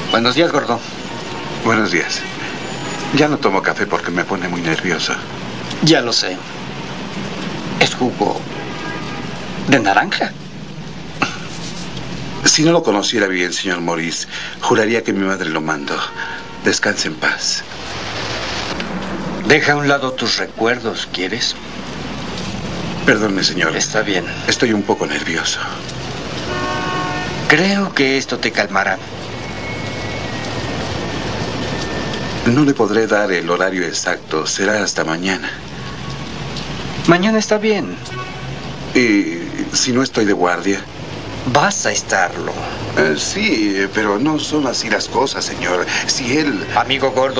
Buenos días, gordo. Buenos días. Ya no tomo café porque me pone muy nervioso. Ya lo sé. Es jugo de naranja. Si no lo conociera bien, señor Maurice, juraría que mi madre lo mandó. Descanse en paz. Deja a un lado tus recuerdos, ¿quieres? Perdone, señor. Está bien. Estoy un poco nervioso. Creo que esto te calmará. No le podré dar el horario exacto. Será hasta mañana. Mañana está bien. ¿Y si no estoy de guardia? Vas a estarlo. Sí, pero no son así las cosas, señor. Si él... Amigo gordo.